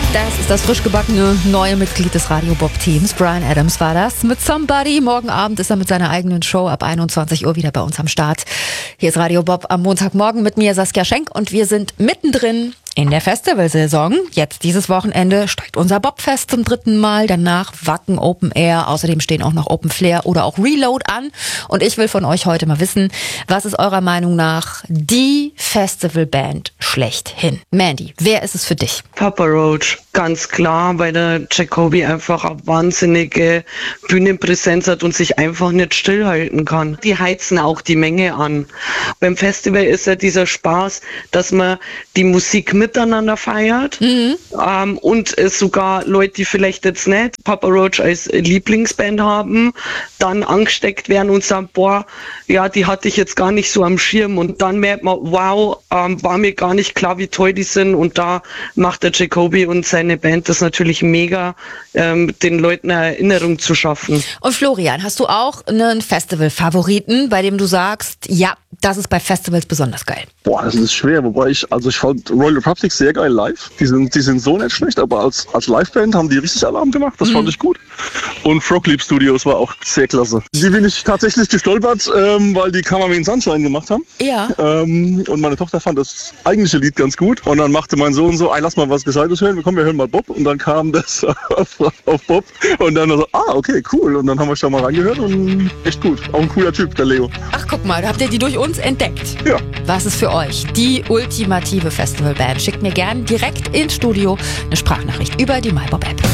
Das ist das frisch gebackene neue Mitglied des Radio Bob Teams. Bryan Adams war das mit Somebody. Morgen Abend ist er mit seiner eigenen Show ab 21 Uhr wieder bei uns am Start. Hier ist Radio Bob am Montagmorgen mit mir, Saskia Schenk, und wir sind mittendrin in der Festivalsaison. Jetzt dieses Wochenende steigt unser Bobfest zum 3. Mal. Danach Wacken Open Air. Außerdem stehen auch noch Open Flair oder auch Reload an. Und ich will von euch heute mal wissen, was ist eurer Meinung nach die Festivalband schlechthin? Mandy, wer ist es für dich? Papa Roach, ganz klar, weil der Jacoby einfach eine wahnsinnige Bühnenpräsenz hat und sich einfach nicht stillhalten kann. Die heizen auch die Menge an. Beim Festival ist ja dieser Spaß, dass man die Musik miteinander feiert und es sogar Leute, die vielleicht jetzt nicht Papa Roach als Lieblingsband haben, dann angesteckt werden und sagen, boah, ja, die hatte ich jetzt gar nicht so am Schirm, und dann merkt man, wow, war mir gar nicht klar, wie toll die sind, und da macht der Jacoby und seine Band das natürlich mega, den Leuten eine Erinnerung zu schaffen. Und Florian, hast du auch einen Festival-Favoriten, bei dem du sagst, ja, das ist bei Festivals besonders geil? Boah, das ist schwer, wobei ich fand Royal Republic sehr geil live. Die sind so nicht schlecht, aber als Liveband haben die richtig Alarm gemacht, das fand ich gut. Und Frog Leap Studios war auch sehr klasse. Die bin ich tatsächlich gestolpert, weil die Come in Sunshine gemacht haben. Ja. Und meine Tochter fand das eigentliche Lied ganz gut. Und dann machte mein Sohn so, lass mal was Gescheites hören. Komm, wir hören mal Bob. Und dann kam das auf Bob. Und dann so, okay, cool. Und dann haben wir schon mal reingehört und echt gut. Auch ein cooler Typ, der Leo. Ach, guck mal, da habt ihr die durch uns entdeckt. Ja. Was ist für euch die ultimative Festivalband? Schickt mir gern direkt ins Studio eine Sprachnachricht über die MyBob-App.